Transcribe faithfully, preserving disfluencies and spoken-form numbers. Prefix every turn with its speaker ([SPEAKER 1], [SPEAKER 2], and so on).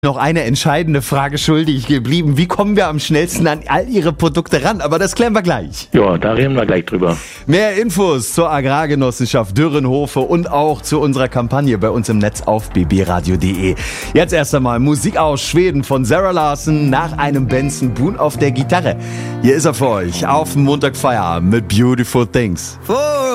[SPEAKER 1] noch eine entscheidende Frage schuldig geblieben. Wie kommen wir am schnellsten an all Ihre Produkte ran? Aber das klären wir gleich.
[SPEAKER 2] Ja, da reden wir gleich drüber.
[SPEAKER 1] Mehr Infos zur Agrargenossenschaft Dürrenhofe und auch zu unserer Kampagne bei uns im Netz auf b b radio punkt d e. Jetzt erst einmal Musik aus Schweden von Zara Larsson nach einem Benson Boone auf der Gitarre. Hier ist er für euch auf dem Montag Feierabend mit Beautiful Things.
[SPEAKER 3] For